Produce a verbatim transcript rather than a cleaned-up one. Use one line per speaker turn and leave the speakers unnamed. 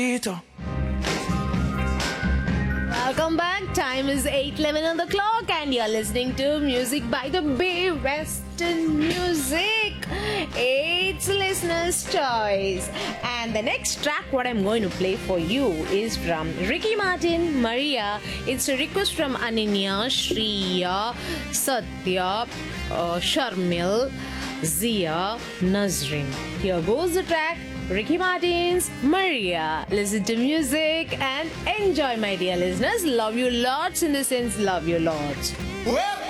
Welcome back. Time is eight eleven on the clock and you're listening to Music by the Bay, Western Music. It's listener's choice. And the next track what I'm going to play for you is from Ricky Martin, Maria. It's a request from Ananya, Shriya, Satya, uh, Sharmil, Zia, Nazrin. Here goes the track. Ricky Martin's Maria. Listen to music and enjoy, my dear listeners. Love you lots, in the sense, love you lots.
Well,